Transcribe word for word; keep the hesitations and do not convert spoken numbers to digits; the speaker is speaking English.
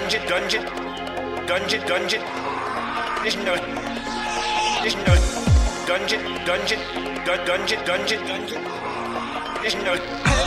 dungeon, dungeon, dungeon, dungeon. There's no, there's no dungeon, dungeon, dun- dungeon, dungeon, dungeon. There's no.